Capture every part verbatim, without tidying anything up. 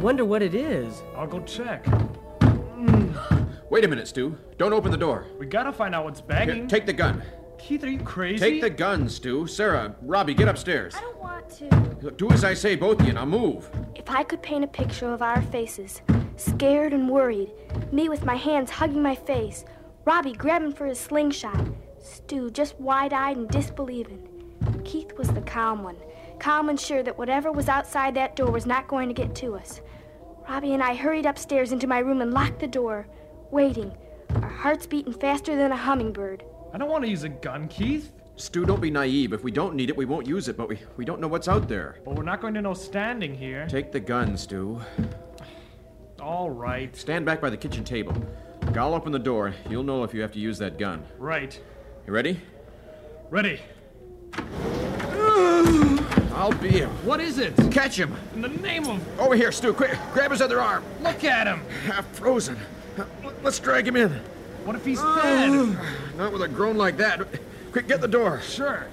wonder what it is. I'll go check. Wait a minute, Stu. Don't open the door. We gotta find out what's Here, banging. take the gun. Keith, are you crazy? Take the gun, Stu. Sarah, Robbie, get upstairs. I don't want to. Do as I say, both of you. Now move. If I could paint a picture of our faces, scared and worried, me with my hands hugging my face, Robbie grabbing for his slingshot, Stu just wide-eyed and disbelieving. Keith was the calm one, calm and sure that whatever was outside that door was not going to get to us. Robbie and I hurried upstairs into my room and locked the door, waiting, our hearts beating faster than a hummingbird. I don't want to use a gun, Keith. Stu, don't be naive. If we don't need it, we won't use it, but we, we don't know what's out there. But we're not going to know standing here. Take the gun, Stu. All right. Stand back by the kitchen table. I'll open the door. You'll know if you have to use that gun. Right. You ready? Ready. I'll be him. What is it? Catch him. In the name of... Over here, Stu. Quick, grab his other arm. Look at him. Half frozen. Let's drag him in. What if he's dead? Not with a groan like that. Quick, get the door. Sure.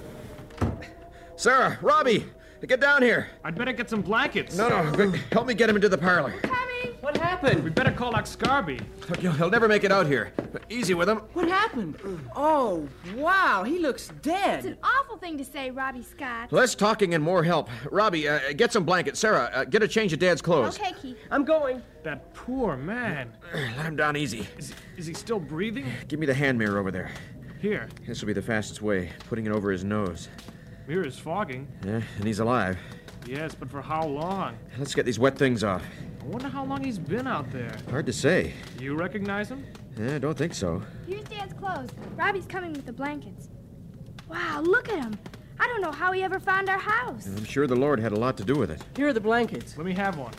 Sarah, Robbie, get down here. I'd better get some blankets. No, no, quick, help me get him into the parlor. Coming! What happened? We better call Doc Scarby. Look, he'll, he'll never make it out here. Easy with him. What happened? Oh, wow, he looks It's dead. an awful thing to say, Robbie Scott. Less talking and more help. Robbie, uh, get some blankets. Sarah, uh, get a change of Dad's clothes. Okay, Keith. I'm going. That poor man. Let him down easy. Is he, is he still breathing? Give me the hand mirror over there. Here. This will be the fastest way, putting it over his nose. Mirror is fogging. Yeah, and he's alive. Yes, but for how long? Let's get these wet things off. I wonder how long he's been out there. Hard to say. You recognize him? Yeah, I don't think so. Here's Dad's clothes. Robbie's coming with the blankets. Wow, look at him. I don't know how he ever found our house. I'm sure the Lord had a lot to do with it. Here are the blankets. Let me have one.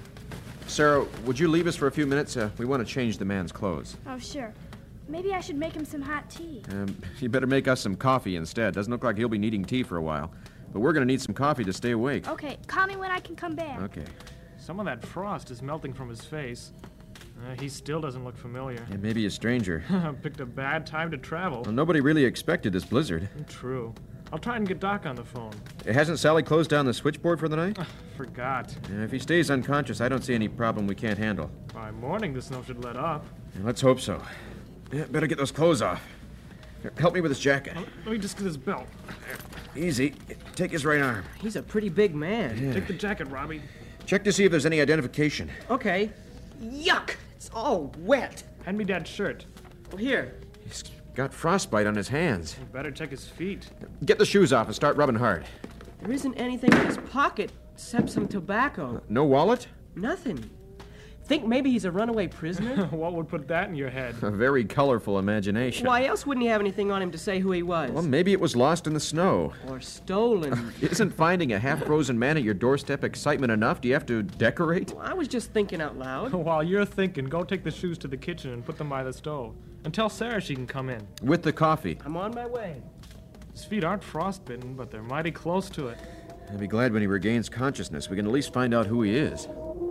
Sarah, would you leave us for a few minutes? Uh, we want to change the man's clothes. Oh, sure. Maybe I should make him some hot tea. Um, you better make us some coffee instead. Doesn't look like he'll be needing tea for a while. But we're going to need some coffee to stay awake. Okay, call me when I can come back. Okay. Some of that frost is melting from his face. Uh, he still doesn't look familiar. And maybe a stranger. Picked a bad time to travel. Well, nobody really expected this blizzard. True. I'll try and get Doc on the phone. Hasn't Sally closed down the switchboard for the night? Forgot. Uh, if he stays unconscious, I don't see any problem we can't handle. By morning, the snow should let up. Yeah, let's hope so. Yeah, better get those clothes off. Here, help me with his jacket. Oh, let me just get his belt. Easy. Take his right arm. He's a pretty big man. Take the jacket, Robbie. Check to see if there's any identification. Okay. Yuck! It's all wet. Hand me Dad's shirt. Well, here. He's got frostbite on his hands. You better check his feet. Get the shoes off and start rubbing hard. There isn't anything in his pocket except some tobacco. No wallet? Nothing. Think maybe he's a runaway prisoner? What would put that in your head? A very colorful imagination. Why else wouldn't he have anything on him to say who he was? Well, maybe it was lost in the snow. Or stolen. Isn't finding a half-frozen man at your doorstep excitement enough? Do you have to decorate? Well, I was just thinking out loud. While you're thinking, go take the shoes to the kitchen and put them by the stove. And tell Sarah she can come in. With the coffee. I'm on my way. His feet aren't frostbitten, but they're mighty close to it. I'll be glad when he regains consciousness. We can at least find out who he is.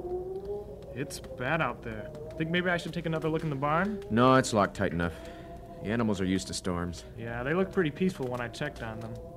It's bad out there. Think maybe I should take another look in the barn? No, it's locked tight enough. The animals are used to storms. Yeah, they look pretty peaceful when I checked on them.